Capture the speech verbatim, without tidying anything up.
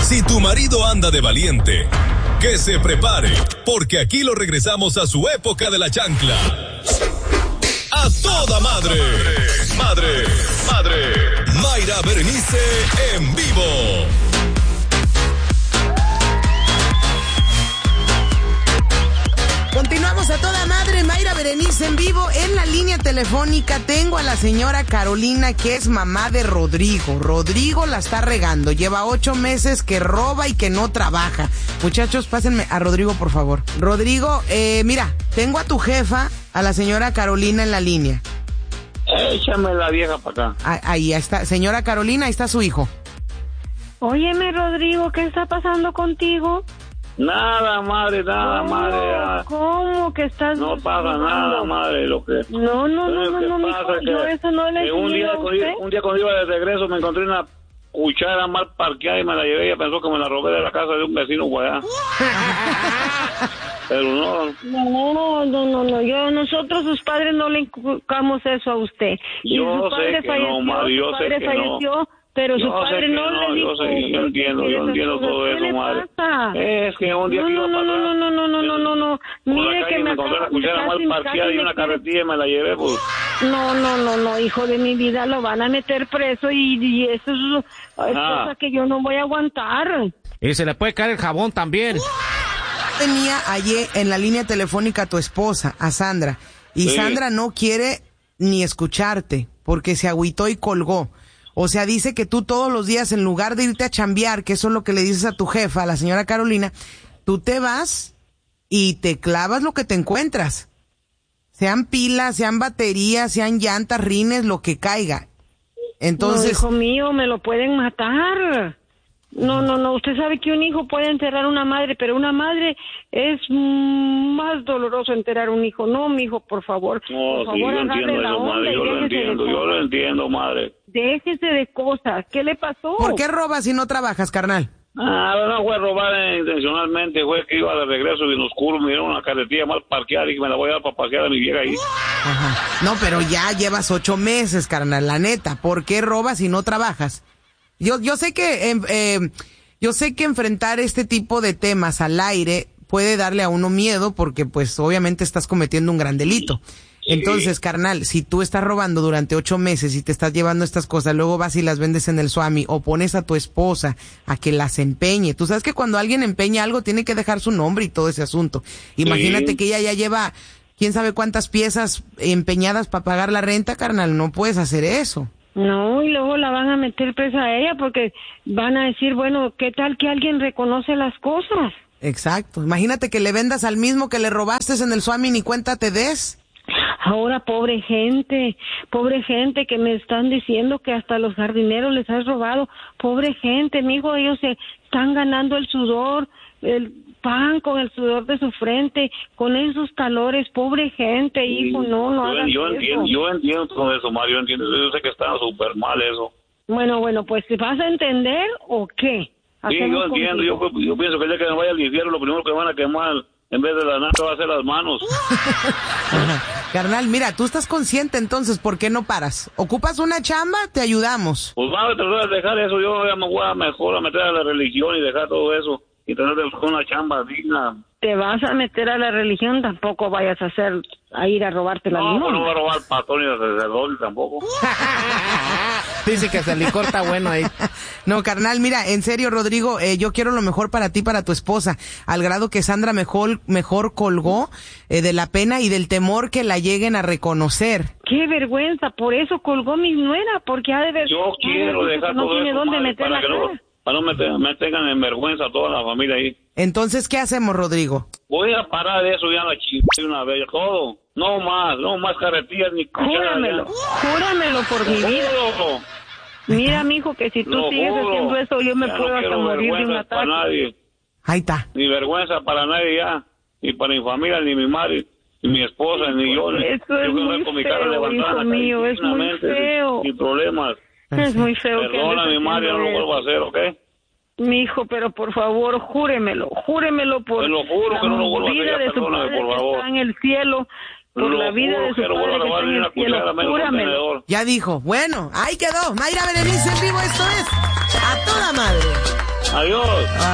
Si tu marido anda de valiente, que se prepare, porque aquí lo regresamos a su época de la chancla. A toda madre, madre, madre. Mayra Berenice en vivo. Continuamos a toda madre, Mayra Berenice en vivo. En la línea telefónica tengo a la señora Carolina, que es mamá de Rodrigo. Rodrigo la está regando, lleva ocho meses que roba y que no trabaja. Muchachos, pásenme a Rodrigo, por favor. Rodrigo, eh, mira, tengo a tu jefa, a la señora Carolina, en la línea. Échame la vieja para acá. Ah, ahí está, señora Carolina, ahí está su hijo. Óyeme, Rodrigo, ¿qué está pasando contigo? Nada, madre, nada, ¿Cómo? madre. Ya. ¿Cómo que estás? No pasa nada, madre, lo que... No, no, no, no, no, mijo, yo eso no le he un día, a usted. un día cuando iba de regreso me encontré una cuchara mal parqueada y me la llevé. Ella pensó que me la robé de la casa de un vecino allá. Pero no. No, no, no, no, yo, nosotros sus padres no le inculcamos eso a usted. Y Yo su padre sé que falleció, no, madre, yo su sé padre que falleció, no. pero su Yo padre sé que no, no, le yo dijo. sé, yo entiendo, yo entiendo todo ¿Qué eso, le madre. pasa? Es que un día No, que iba no, a no, pasar, no, no, no, no, no, no, no, por mire la que calle me me encontré acaba, la cuchara mal casi- parqueada casi y me una quiere- carretilla y me la llevé, pues. No, no, no, no, hijo de mi vida, lo van a meter preso y, y eso es, es Ah. cosa que yo no voy a aguantar. Y se le puede caer el jabón también. Tenía ayer en la línea telefónica a tu esposa, a Sandra, y Sí. Sandra no quiere ni escucharte porque se agüitó y colgó. O sea, dice que tú todos los días, en lugar de irte a chambear, que eso es lo que le dices a tu jefa, a la señora Carolina, tú te vas y te clavas lo que te encuentras. Sean pilas, sean baterías, sean llantas, rines, lo que caiga. Entonces... No, hijo mío, me lo pueden matar. No, no, no, usted sabe que un hijo puede enterrar a una madre, pero una madre es mm, más doloroso enterrar a un hijo. No, mi hijo, por favor, No, por sí, favor, yo agarre entiendo la eso, onda madre, y yo lo déjese de entiendo, yo cosas. lo entiendo, madre. Déjese de cosas. ¿Qué le pasó? ¿Por qué robas si no trabajas, carnal? Ah, no fue robar eh, intencionalmente, fue que iba de regreso bien oscuro, me dieron una carretilla mal parqueada y que me la voy a dar para parquear a mi vieja ahí. Ajá. No, pero ya llevas ocho meses, carnal, la neta. ¿Por qué robas si no trabajas? Yo, yo sé que, eh, eh, yo sé que enfrentar este tipo de temas al aire puede darle a uno miedo porque, pues, obviamente estás cometiendo un gran delito. Entonces, carnal, si tú estás robando durante ocho meses y te estás llevando estas cosas, luego vas y las vendes en el Swami o pones a tu esposa a que las empeñe. Tú sabes que cuando alguien empeña algo tiene que dejar su nombre y todo ese asunto. Imagínate Sí. que ella ya lleva quién sabe cuántas piezas empeñadas para pagar la renta, carnal. No puedes hacer eso. No, y luego la van a meter presa a ella porque van a decir, bueno, ¿qué tal que alguien reconoce las cosas? Exacto. Imagínate que le vendas al mismo que le robaste en el Swami, ni cuenta te des. Ahora, pobre gente, pobre gente que me están diciendo que hasta los jardineros les has robado. Pobre gente, mijo, ellos se están ganando el sudor, el pan con el sudor de su frente, con esos calores. Pobre gente, hijo, no, no yo, hagas yo eso. entiendo, yo entiendo todo eso, Mario, yo entiendo, yo sé que está súper mal eso. Bueno, bueno, pues, ¿vas a entender o qué? Sí, Hacemos yo entiendo, yo, contigo. yo pienso que el día que me vaya al infierno, lo primero que van a quemar, en vez de la nata, va a ser las manos. Carnal, mira, tú estás consciente entonces, ¿por qué no paras? ¿Ocupas una chamba? Te ayudamos. Pues va a tratar de dejar eso, yo ya me voy a mejor a meter a la religión y dejar todo eso, y tener una chamba digna. Te vas a meter a la religión, tampoco vayas a hacer, a ir a robarte la No, limón. pues no voy a robar patón ni a sacerdote tampoco. Dice que hasta el licor está bueno ahí. No, carnal, mira, en serio, Rodrigo, eh, yo quiero lo mejor para ti, para tu esposa, al grado que Sandra mejor, mejor colgó eh, de la pena y del temor que la lleguen a reconocer. Qué vergüenza, por eso colgó mi nuera, porque ha de ver... Yo quiero Ay, dejar no todo tiene eso, dónde madre, meter para la que no, cara. para no me, te- me tengan en vergüenza a toda la familia ahí. Entonces, ¿qué hacemos, Rodrigo? Voy a parar eso ya la chingada de una vez, todo. No más, no más carretillas ni cucharas. Júramelo, júramelo por mi vida. Juro. Mira, mijo, que si tú Lo sigues juro. haciendo eso, yo me Ya puedo no hasta quiero morir de un vergüenza para ataque. nadie, Ahí está. ni vergüenza para nadie ya, ni para mi familia, ni mi madre, ni mi esposa, ni yo. ni- Eso es yo quiero muy ver con mi cara feo, levantada, hijo mío, es muy dignamente, sin- feo. Sin problemas. Es muy feo que Perdona, andes mi madre, no lo haciendo vuelvo a hacer, ¿ok? eso. Mi hijo, pero por favor, júremelo, júremelo por Te lo juro la que no lo vuelvo a hacer, vida ya de su perdóname, padre por que favor. está en el cielo, por Lo la vida juro de su que no vuelvo padre a que está robar en ni el una cielo, cuchara menos un júramelo. tenedor. Ya dijo. Bueno, ahí quedó. Mayra Berenice en vivo, esto es A Toda Madre. Adiós.